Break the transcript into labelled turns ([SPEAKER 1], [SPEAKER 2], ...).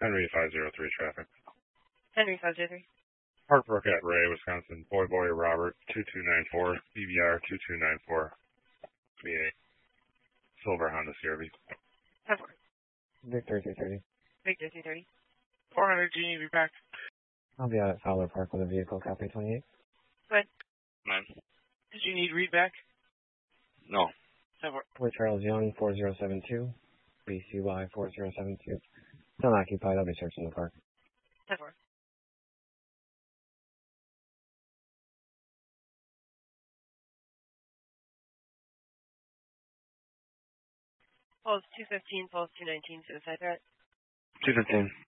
[SPEAKER 1] Henry 503 traffic.
[SPEAKER 2] Henry 503.
[SPEAKER 1] Parkbrook at Ray, Wisconsin. Boy Robert 2294. BBR 2294. VA. Silver Honda CRV.
[SPEAKER 2] 10-4.
[SPEAKER 3] Victor 230.
[SPEAKER 2] Victor 230.
[SPEAKER 4] 400, do you need to be back?
[SPEAKER 3] I'll be out at Fowler Park with a vehicle, copy 28.
[SPEAKER 2] Go ahead.
[SPEAKER 4] 9. Did you need read back? No. 10-4.
[SPEAKER 3] With Charles Young, 4072. BCY 4072. It's unoccupied. I'll be searching the park.
[SPEAKER 2] 10-4. Pulse 215, Pulse 219, suicide threat.
[SPEAKER 4] 215.